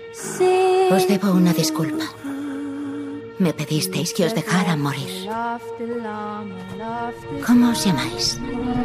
Os debo una disculpa. Me pedisteis que os dejara morir. ¿Cómo os llamáis?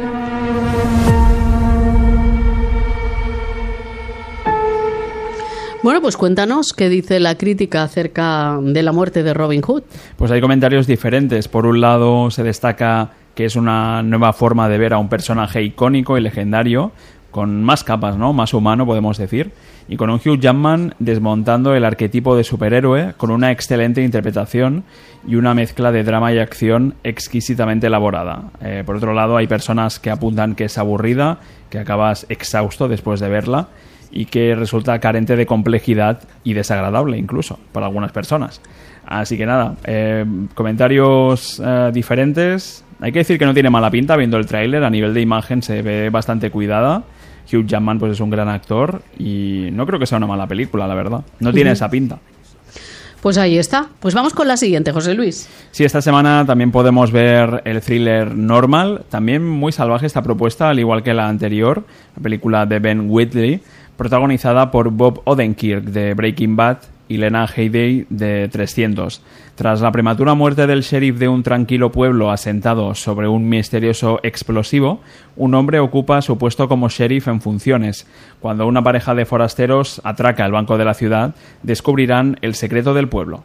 Bueno, pues cuéntanos qué dice la crítica acerca de la muerte de Robin Hood. Pues hay comentarios diferentes. Por un lado se destaca que es una nueva forma de ver a un personaje icónico y legendario, con más capas, ¿no? Más humano, podemos decir. Y con un Hugh Jackman desmontando el arquetipo de superhéroe con una excelente interpretación y una mezcla de drama y acción exquisitamente elaborada. Por otro lado, hay personas que apuntan que es aburrida, que acabas exhausto después de verla y que resulta carente de complejidad y desagradable incluso para algunas personas. Así que nada, comentarios diferentes. Hay que decir que no tiene mala pinta viendo el tráiler. A nivel de imagen se ve bastante cuidada. Hugh Jackman pues es un gran actor y no creo que sea una mala película, la verdad. No tiene esa pinta. Pues ahí está. Pues vamos con la siguiente, José Luis. Sí, esta semana también podemos ver el thriller Normal. También muy salvaje esta propuesta, al igual que la anterior, la película de Ben Wheatley, protagonizada por Bob Odenkirk de Breaking Bad y Lena Headey de 300. Tras la prematura muerte del sheriff de un tranquilo pueblo asentado sobre un misterioso explosivo, un hombre ocupa su puesto como sheriff en funciones. Cuando una pareja de forasteros atraca el banco de la ciudad, descubrirán el secreto del pueblo.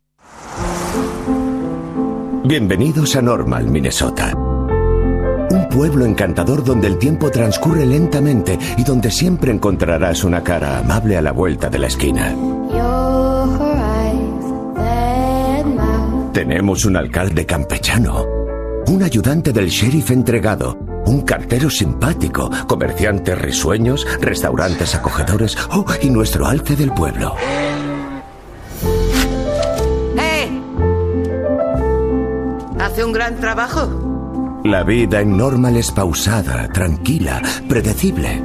Bienvenidos a Normal, Minnesota. Un pueblo encantador donde el tiempo transcurre lentamente y donde siempre encontrarás una cara amable a la vuelta de la esquina. Tenemos un alcalde campechano, un ayudante del sheriff entregado, un cartero simpático, comerciantes risueños, restaurantes acogedores, y nuestro alce del pueblo. ¿Hace un gran trabajo? La vida en Normal es pausada, tranquila, predecible.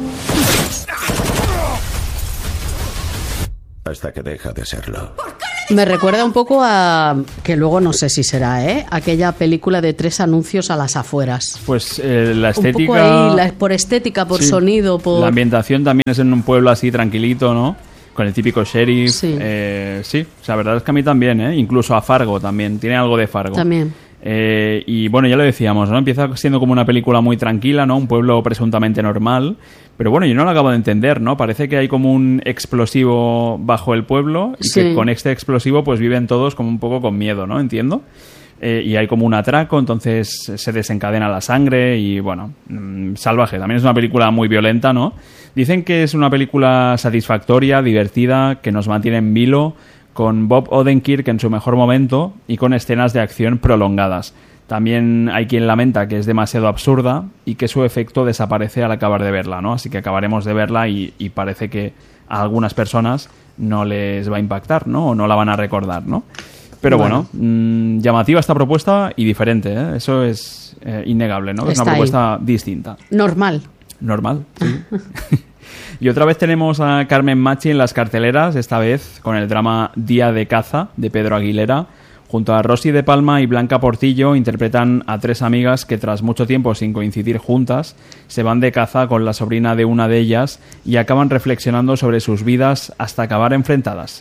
Hasta que deja de serlo. Me recuerda un poco a, que luego no sé si será, aquella película de 3 anuncios a las afueras. Pues la estética... Un poco ahí, por estética, por sonido, por... La ambientación también es en un pueblo así tranquilito, ¿no? Con el típico sheriff. Sí, sí, o sea, la verdad es que a mí también, incluso a Fargo también, tiene algo de Fargo. También. Y bueno, ya lo decíamos, ¿no? Empieza siendo como una película muy tranquila, ¿no? Un pueblo presuntamente normal. Pero bueno, yo no lo acabo de entender, ¿no? Parece que hay como un explosivo bajo el pueblo y que con este explosivo pues viven todos como un poco con miedo, ¿no? Entiendo. Y hay como un atraco, entonces se desencadena la sangre y bueno, salvaje. También es una película muy violenta, ¿no? Dicen que es una película satisfactoria, divertida, que nos mantiene en vilo, con Bob Odenkirk en su mejor momento y con escenas de acción prolongadas. También hay quien lamenta que es demasiado absurda y que su efecto desaparece al acabar de verla, ¿no? Así que acabaremos de verla y parece que a algunas personas no les va a impactar, ¿no? O no la van a recordar, ¿no? Pero bueno, llamativa esta propuesta y diferente, ¿eh? Eso es innegable, ¿no? Es una propuesta distinta. Normal, sí. Y otra vez tenemos a Carmen Machi en las carteleras, esta vez con el drama Día de caza, de Pedro Aguilera. Junto a Rosy de Palma y Blanca Portillo interpretan a 3 amigas que tras mucho tiempo sin coincidir juntas se van de caza con la sobrina de una de ellas y acaban reflexionando sobre sus vidas hasta acabar enfrentadas.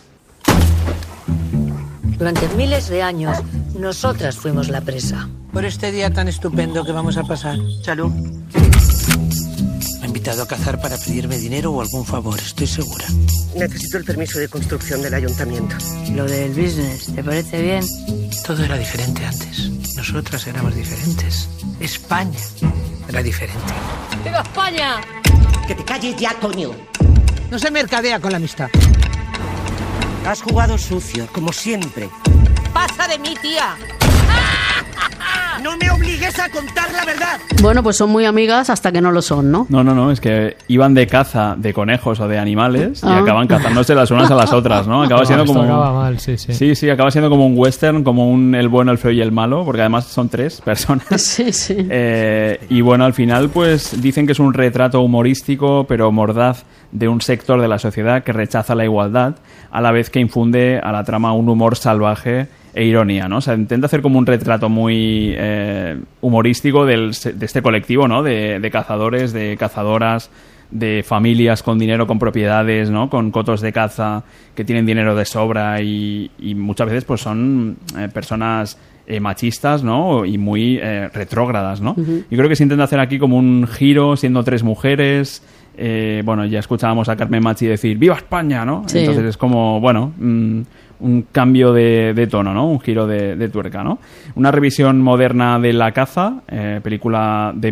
Durante miles de años, nosotras fuimos la presa. Por este día tan estupendo que vamos a pasar. Salud. Me ha invitado a cazar para pedirme dinero o algún favor, estoy segura. Necesito el permiso de construcción del ayuntamiento. Lo del business, ¿te parece bien? Todo era diferente antes. Nosotras éramos diferentes. España era diferente. ¡Viva España! Que te calles ya, coño. No se mercadea con la amistad. Has jugado sucio, como siempre. ¡Pasa de mí, tía! ¡No me obligues a contar la verdad! Bueno, pues son muy amigas hasta que no lo son, ¿no? No, es que iban de caza de conejos o de animales y acaban cazándose las unas a las otras, ¿no? Acaba siendo como... acaba mal, sí. Sí, acaba siendo como un western, como el bueno, el feo y el malo, porque además son 3 personas. Sí. Y bueno, al final pues dicen que es un retrato humorístico, pero mordaz, de un sector de la sociedad que rechaza la igualdad, a la vez que infunde a la trama un humor salvaje e ironía, ¿no? O sea, intenta hacer como un retrato muy humorístico de este colectivo, ¿no? De cazadores, de cazadoras, de familias con dinero, con propiedades, ¿no? Con cotos de caza que tienen dinero de sobra y muchas veces pues son personas machistas, ¿no? Y muy retrógradas, ¿no? Yo creo que se intenta hacer aquí como un giro, siendo 3 mujeres. Bueno, ya escuchábamos a Carmen Machi decir ¡Viva España!, ¿no? Sí. Entonces es como, bueno, un cambio de tono, ¿no? Un giro de tuerca, ¿no? Una revisión moderna de La caza, película de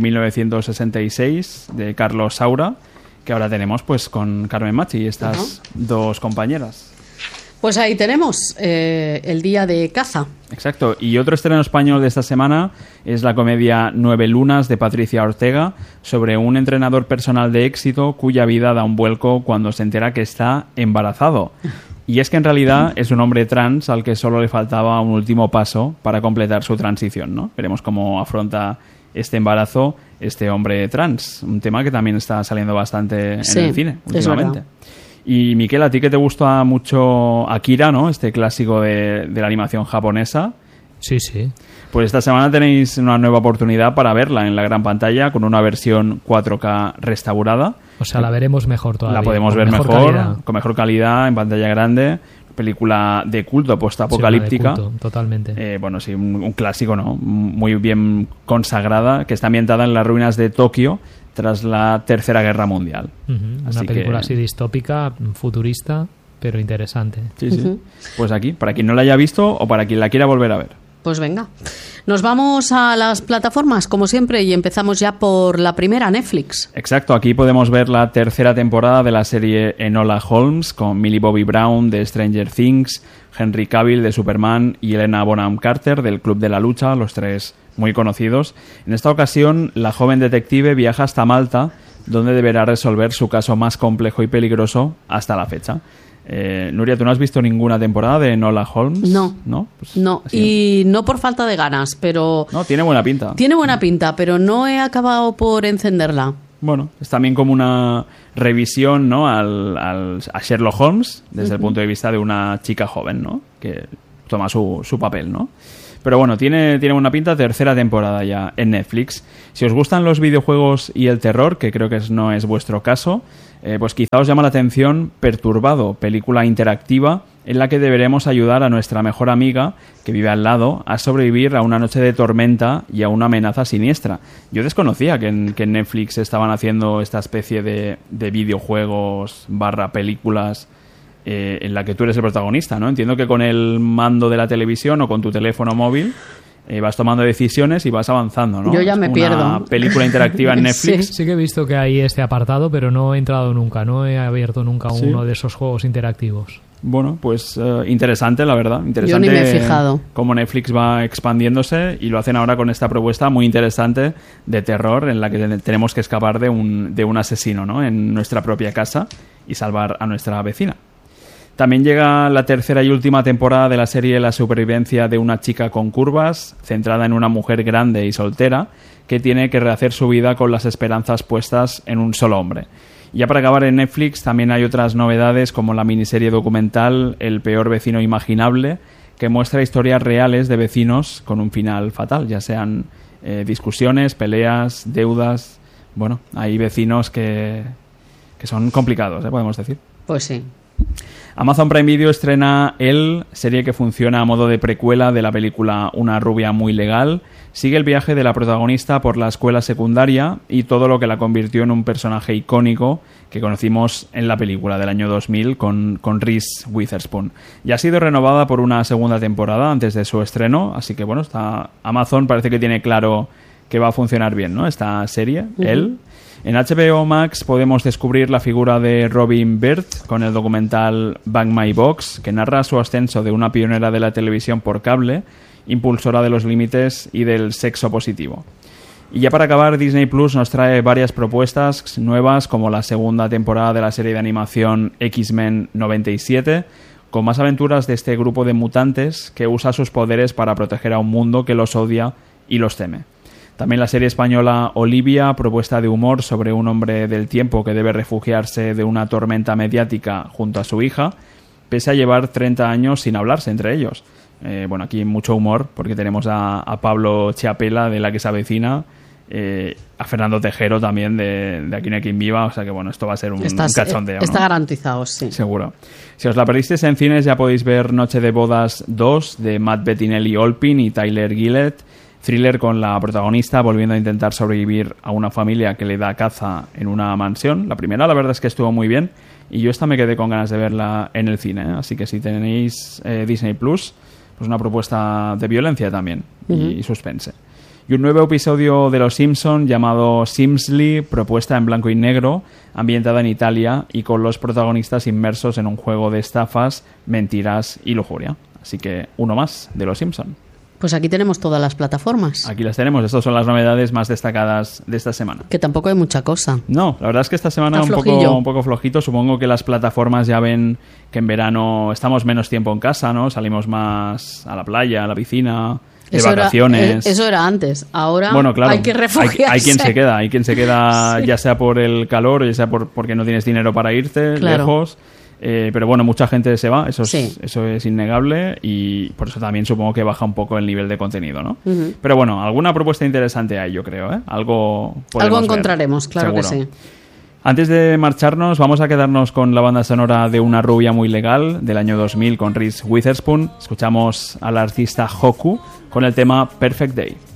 1966 de Carlos Saura, que ahora tenemos pues con Carmen Machi y estas dos compañeras. Pues ahí tenemos el día de caza. Exacto. Y otro estreno español de esta semana es la comedia 9 lunas de Patricia Ortega, sobre un entrenador personal de éxito cuya vida da un vuelco cuando se entera que está embarazado. Y es que en realidad es un hombre trans al que solo le faltaba un último paso para completar su transición, ¿no? Veremos cómo afronta este embarazo este hombre trans. Un tema que también está saliendo bastante en el cine últimamente. Y Miquel, a ti que te gusta mucho Akira, ¿no? Este clásico de la animación japonesa. Sí, sí. Pues esta semana tenéis una nueva oportunidad para verla en la gran pantalla con una versión 4K restaurada. O sea, la veremos mejor todavía. La podemos ver mejor, con mejor calidad, en pantalla grande. Película de culto, postapocalíptica. Sí, de culto, totalmente. Bueno, sí, un clásico, ¿no? Muy bien consagrada, que está ambientada en las ruinas de Tokio tras la Tercera Guerra Mundial. Una película así distópica, futurista, pero interesante. Sí, sí. Pues aquí, para quien no la haya visto o para quien la quiera volver a ver. Pues venga. Nos vamos a las plataformas, como siempre, y empezamos ya por la primera, Netflix. Exacto, aquí podemos ver la tercera temporada de la serie Enola Holmes, con Millie Bobby Brown de Stranger Things, Henry Cavill de Superman y Helena Bonham Carter del Club de la Lucha, los 3 muy conocidos. En esta ocasión, la joven detective viaja hasta Malta, donde deberá resolver su caso más complejo y peligroso hasta la fecha. Nuria, ¿tú no has visto ninguna temporada de Enola Holmes? No. ¿No? Pues no, y no por falta de ganas, pero... No, tiene buena pinta. Tiene buena pinta, pero no he acabado por encenderla. Bueno, es también como una revisión, ¿no? a Sherlock Holmes, desde el punto de vista de una chica joven, ¿no? Que toma su papel, ¿no? Pero bueno, tiene buena pinta, tercera temporada ya en Netflix. Si os gustan los videojuegos y el terror, que creo que no es vuestro caso, pues quizá os llama la atención Perturbado, película interactiva en la que deberemos ayudar a nuestra mejor amiga, que vive al lado, a sobrevivir a una noche de tormenta y a una amenaza siniestra. Yo desconocía que en Netflix estaban haciendo esta especie de videojuegos / películas en la que tú eres el protagonista, ¿no? Entiendo que con el mando de la televisión o con tu teléfono móvil vas tomando decisiones y vas avanzando, ¿no? Yo ya me pierdo. Una película interactiva en Netflix. Sí que he visto que hay este apartado, pero no he entrado nunca, no he abierto nunca uno de esos juegos interactivos. Bueno, pues interesante, la verdad. Interesante. Yo ni me he fijado. Cómo Netflix va expandiéndose y lo hacen ahora con esta propuesta muy interesante de terror en la que tenemos que escapar de un asesino, ¿no? En nuestra propia casa y salvar a nuestra vecina. También llega la tercera y última temporada de la serie La supervivencia de una chica con curvas, centrada en una mujer grande y soltera que tiene que rehacer su vida con las esperanzas puestas en un solo hombre. Y ya para acabar, en Netflix también hay otras novedades como la miniserie documental El peor vecino imaginable, que muestra historias reales de vecinos con un final fatal, ya sean discusiones, peleas, deudas. Bueno, hay vecinos que son complicados, podemos decir. Pues sí. Amazon Prime Video estrena Elle, serie que funciona a modo de precuela de la película Una rubia muy legal. Sigue el viaje de la protagonista por la escuela secundaria y todo lo que la convirtió en un personaje icónico que conocimos en la película del año 2000 con Reese Witherspoon. Ya ha sido renovada por una segunda temporada antes de su estreno, así que bueno, Amazon parece que tiene claro que va a funcionar bien, ¿no? Esta serie, Elle. En HBO Max podemos descubrir la figura de Robin Bird con el documental Bang My Box, que narra su ascenso de una pionera de la televisión por cable, impulsora de los límites y del sexo positivo. Y ya para acabar, Disney Plus nos trae varias propuestas nuevas, como la segunda temporada de la serie de animación X-Men 97, con más aventuras de este grupo de mutantes que usa sus poderes para proteger a un mundo que los odia y los teme. También la serie española Olivia, propuesta de humor sobre un hombre del tiempo que debe refugiarse de una tormenta mediática junto a su hija, pese a llevar 30 años sin hablarse entre ellos. Bueno, aquí mucho humor, porque tenemos a Pablo Chiapela, de La que se avecina, a Fernando Tejero también de Aquí no hay quien viva, o sea que bueno, esto va a ser un cachondeo, está ¿no? garantizado, sí. Seguro. Si os la perdisteis en cines, ya podéis ver Noche de Bodas 2 de Matt Bettinelli-Olpin y Tyler Gillett, thriller con la protagonista volviendo a intentar sobrevivir a una familia que le da caza en una mansión. La primera, la verdad es que estuvo muy bien, y yo esta me quedé con ganas de verla en el cine, ¿eh? Así que si tenéis Disney Plus, pues una propuesta de violencia también y suspense. Y un nuevo episodio de Los Simpson llamado Simsly, propuesta en blanco y negro, ambientada en Italia y con los protagonistas inmersos en un juego de estafas, mentiras y lujuria. Así que uno más de Los Simpson. Pues aquí tenemos todas las plataformas. Aquí las tenemos. Estas son las novedades más destacadas de esta semana. Que tampoco hay mucha cosa. No, la verdad es que esta semana un poco flojito. Supongo que las plataformas ya ven que en verano estamos menos tiempo en casa, ¿no? Salimos más a la playa, a la piscina, de vacaciones. Eso era antes. Ahora bueno, claro, hay que refugiarse. Hay quien se queda sí. Ya sea por el calor, ya sea porque no tienes dinero para irte lejos. Pero bueno, mucha gente se va, eso es innegable, y por eso también supongo que baja un poco el nivel de contenido, ¿no? Pero bueno, alguna propuesta interesante hay, yo creo, ¿eh? Algo encontraremos, claro seguro. Que sí. Antes de marcharnos, vamos a quedarnos con la banda sonora de Una rubia muy legal, del año 2000, con Reese Witherspoon. Escuchamos al artista Hoku con el tema Perfect Day.